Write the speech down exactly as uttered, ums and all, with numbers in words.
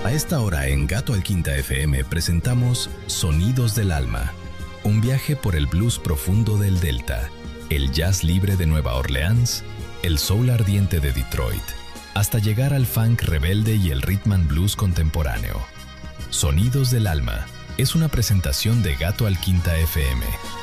A esta hora en Gato al Quinta F M presentamos Sonidos del Alma, un viaje por el blues profundo del Delta, el jazz libre de Nueva Orleans, el soul ardiente de Detroit, hasta llegar al funk rebelde y el rhythm and blues contemporáneo. Sonidos del Alma es una presentación de Gato al Quinta F M.